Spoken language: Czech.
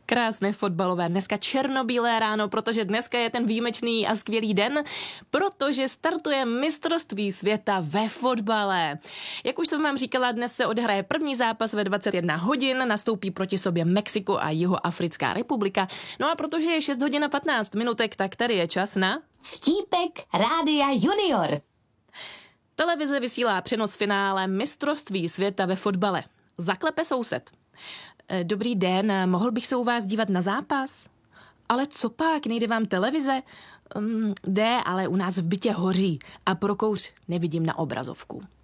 Krásné fotbalové, dneska černobílé ráno, protože dneska je ten výjimečný a skvělý den, protože startuje mistrovství světa ve fotbale. Jak už jsem vám říkala, dnes se odehraje první zápas ve 21 hodin, nastoupí proti sobě Mexiko a Jihoafrická republika. No a protože je 6 hodin a 15 minutek, tak tady je čas na... Vtípek Rádia Junior. Televize vysílá přenos finále mistrovství světa ve fotbale. Zaklepe soused. Dobrý den, mohl bych se u vás dívat na zápas? Ale co pak, nejde vám televize? Jde, ale u nás v bytě hoří a pro kouř nevidím na obrazovku.